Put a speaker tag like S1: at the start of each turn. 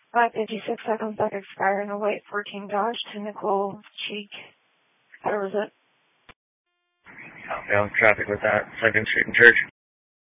S1: 556 seconds back expiring, a white 14 Dodge to Nicole Cheek. How was it?
S2: Outbound traffic with that, 2nd Street and Church.